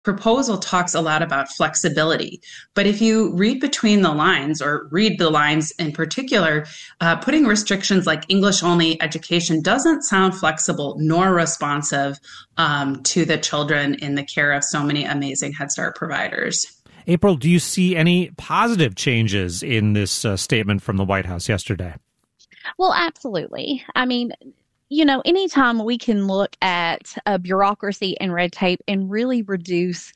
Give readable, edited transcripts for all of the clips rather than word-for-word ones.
proposal talks a lot about flexibility. But if you read between the lines, or read the lines in particular, putting restrictions like English only education doesn't sound flexible nor responsive to the children in the care of so many amazing Head Start providers. April, do you see any positive changes in this statement from the White House yesterday? Well, absolutely. I mean, anytime we can look at bureaucracy and red tape and really reduce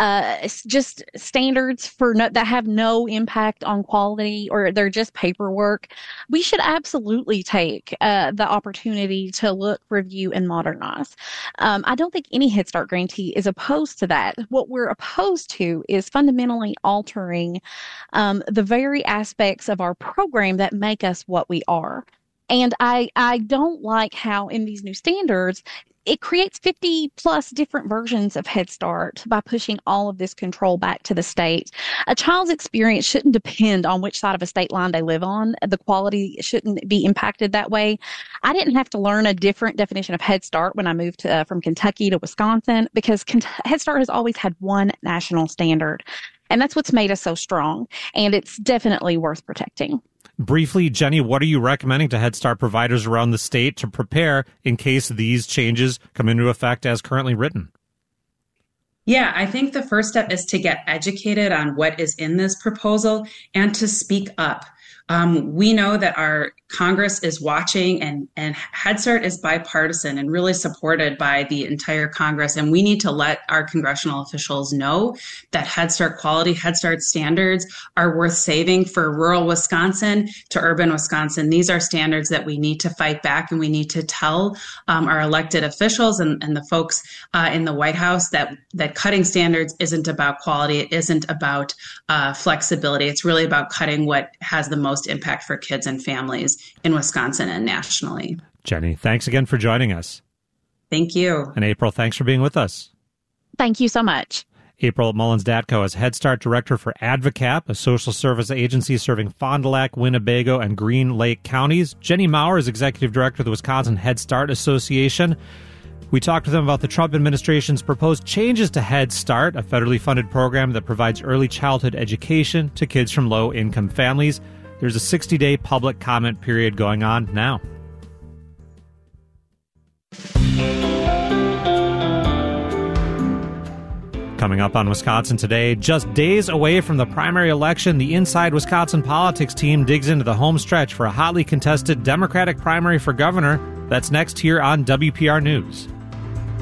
just standards that have no impact on quality, or they're just paperwork, we should absolutely take the opportunity to look, review, and modernize. I don't think any Head Start grantee is opposed to that. What we're opposed to is fundamentally altering the very aspects of our program that make us what we are. And I don't like how in these new standards, it creates 50 plus different versions of Head Start by pushing all of this control back to the state. A child's experience shouldn't depend on which side of a state line they live on. The quality shouldn't be impacted that way. I didn't have to learn a different definition of Head Start when I moved from Kentucky to Wisconsin, because Head Start has always had one national standard. And that's what's made us so strong. And it's definitely worth protecting. Briefly, Jenny, what are you recommending to Head Start providers around the state to prepare in case these changes come into effect as currently written? Yeah, I think the first step is to get educated on what is in this proposal and to speak up. We know that our Congress is watching, and Head Start is bipartisan and really supported by the entire Congress. And we need to let our congressional officials know that Head Start quality, Head Start standards are worth saving for rural Wisconsin to urban Wisconsin. These are standards that we need to fight back, and we need to tell our elected officials and the folks in the White House that cutting standards isn't about quality. It isn't about flexibility. It's really about cutting what has the most impact for kids and families in Wisconsin and nationally. Jenny, thanks again for joining us. Thank you. And April, thanks for being with us. Thank you so much. April Mullins-Datko is Head Start Director for AdvoCap, a social service agency serving Fond du Lac, Winnebago, and Green Lake counties. Jenny Maurer is Executive Director of the Wisconsin Head Start Association. We talked to them about the Trump administration's proposed changes to Head Start, a federally funded program that provides early childhood education to kids from low-income families. There's a 60-day public comment period going on now. Coming up on Wisconsin Today, just days away from the primary election, the Inside Wisconsin Politics team digs into the home stretch for a hotly contested Democratic primary for governor. That's next here on WPR News.